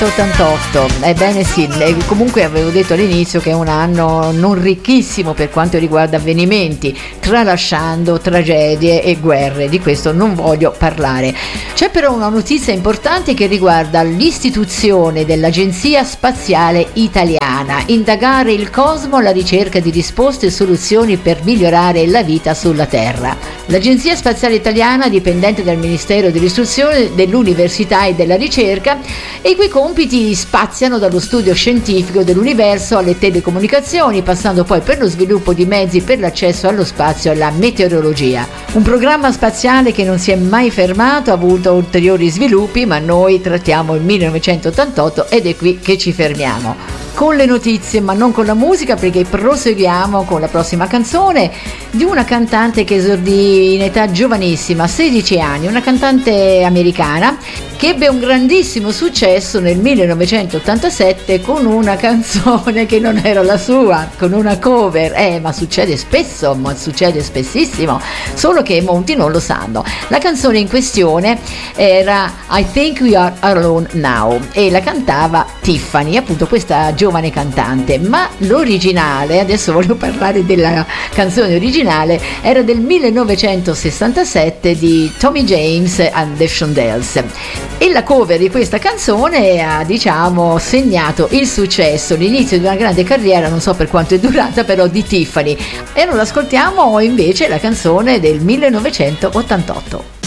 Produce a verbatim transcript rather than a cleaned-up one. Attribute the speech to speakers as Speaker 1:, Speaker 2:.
Speaker 1: ottantotto, ebbene sì, comunque avevo detto all'inizio che è un anno non ricchissimo per quanto riguarda avvenimenti, tralasciando tragedie e guerre, di questo non voglio parlare. C'è però una notizia importante che riguarda l'istituzione dell'Agenzia Spaziale Italiana, indagare il cosmo alla ricerca di risposte e soluzioni per migliorare la vita sulla Terra. L'Agenzia Spaziale Italiana, dipendente dal Ministero dell'Istruzione, dell'Università e della Ricerca, e i cui compiti spaziano dallo studio scientifico dell'universo alle telecomunicazioni, passando poi per lo sviluppo di mezzi per l'accesso allo spazio e alla meteorologia. Un programma spaziale che non si è mai fermato, ha avuto ulteriori sviluppi, ma noi trattiamo il millenovecentottantotto ed è qui che ci fermiamo. Con le notizie, ma non con la musica, perché proseguiamo con la prossima canzone di una cantante che esordì in età giovanissima, sedici anni, una cantante americana che ebbe un grandissimo successo nel millenovecentottantasette con una canzone che non era la sua, con una cover, eh, ma succede spesso, ma succede spessissimo, solo che molti non lo sanno. La canzone in questione era I Think We Are Alone Now e la cantava Tiffany, appunto questa giovane cantante, ma l'originale, adesso voglio parlare della canzone originale, era del millenovecentosessantasette di Tommy James and the Shondells, e la cover di questa canzone ha, diciamo, segnato il successo, l'inizio di una grande carriera, non so per quanto è durata, però di Tiffany. E non ascoltiamo invece la canzone del millenovecentottantotto.